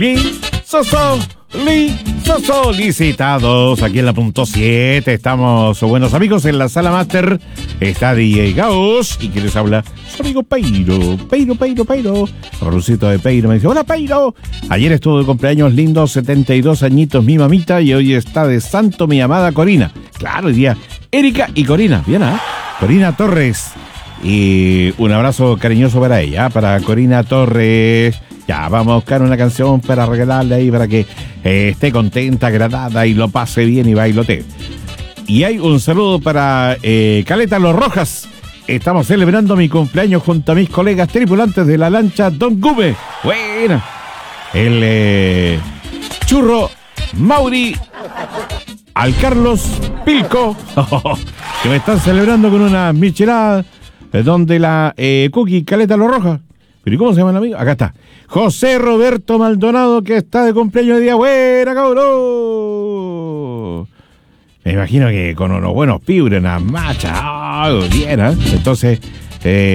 Solicitados aquí en la punto 7. Estamos buenos amigos en la sala máster. Está DJ Gauss y que les habla su amigo Peiro. Rucito de Peiro me dice: hola Peiro. Ayer estuvo de cumpleaños lindo, 72 añitos mi mamita, y hoy está de santo mi amada Corina. Claro, hoy día Erika y Corina. Bien, Corina Torres. Y un abrazo cariñoso para ella, para Corina Torres. Ya, vamos a buscar una canción para regalarle ahí para que esté contenta, agradada y lo pase bien y bailotee. Y hay un saludo para Caleta Los Rojas. Estamos celebrando mi cumpleaños junto a mis colegas tripulantes de la lancha Don Gume. Buena. El Churro Mauri, al Carlos Pilco, que me están celebrando con una michelada donde la Cookie Caleta Los Rojas. ¿Pero y cómo se llama el amigo? Acá está. José Roberto Maldonado, que está de cumpleaños de día. ¡Buena, cabrón! Me imagino que con unos buenos pibres, unas machas. Bien, Entonces,